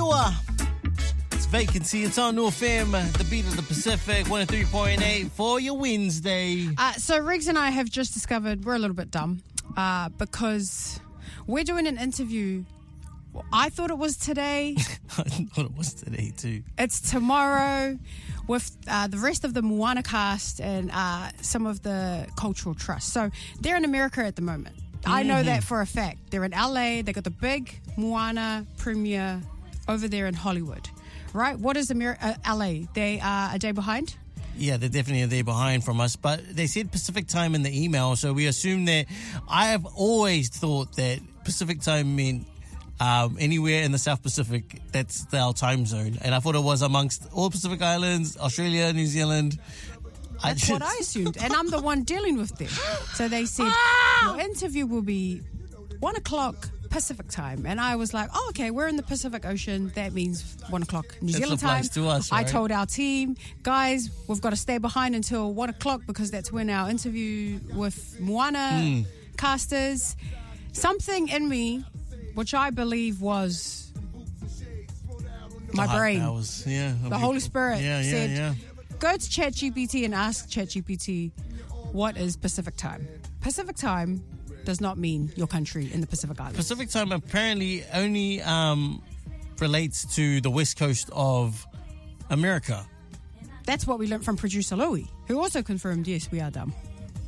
Liwa. It's Vacancy. It's on North FM, the beat of the Pacific, 103.8 for your Wednesday. So Riggs and I have just discovered we're a little bit dumb because we're doing an interview. I thought it was today. I thought it was today too. It's tomorrow with the rest of the Moana cast and some of the cultural trust. So they're in America at the moment. I know that for a fact. They're in LA. They got the big Moana premiere over there in Hollywood. Right? What is LA? They are a day behind? Yeah, they're definitely a day behind from us, but they said Pacific time in the email, so we assume that. I have always thought that Pacific time meant anywhere in the South Pacific, that's our time zone. And I thought it was amongst all Pacific Islands, Australia, New Zealand. That's what I assumed. And I'm the one dealing with them. So they said, your interview will be 1 o'clock Pacific time. And I was like, oh, okay, we're in the Pacific Ocean. That means 1 o'clock New Zealand time. To us, right? I told our team, guys, we've got to stay behind until 1 o'clock because that's when our interview with Moana casters. Something in me, which I believe was my brain. The Holy Spirit said, go to ChatGPT and ask ChatGPT, what is Pacific time? Pacific time does not mean your country in the Pacific Islands. Pacific time apparently only relates to the west coast of America. That's what we learned from producer Louie, who also confirmed, yes, we are dumb.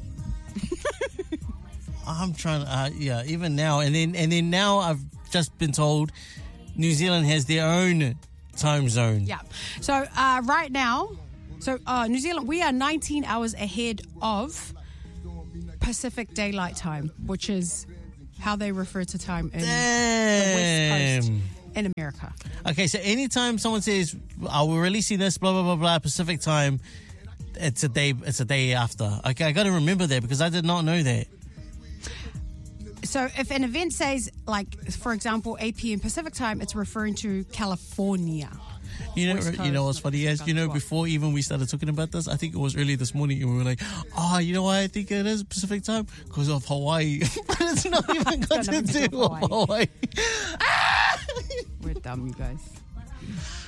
I'm trying to, even now. And then now I've just been told New Zealand has their own time zone. Yeah. So right now, New Zealand, we are 19 hours ahead of Pacific Daylight Time, which is how they refer to time in the West Coast in America. Okay, so anytime someone says, we're releasing this, blah, blah, blah, blah, Pacific time, it's a day after. Okay, I got to remember that because I did not know that. So if an event says, like, for example, 8 p.m. Pacific time, it's referring to California. You know what's funny is, before even we started talking about this, I think it was early this morning and we were like, you know why I think it is Pacific time? Because of Hawaii. But it's not even got to do with Hawaii. We're dumb, you guys.